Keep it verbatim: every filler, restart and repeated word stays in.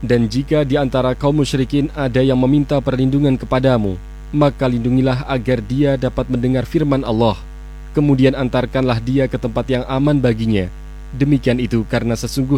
Dan jika di antara kaum musyrikin ada yang meminta perlindungan kepadamu, maka lindungilah agar dia dapat mendengar firman Allah. Kemudian antarkanlah dia ke tempat yang aman baginya. Demikian itu karena sesungguhnya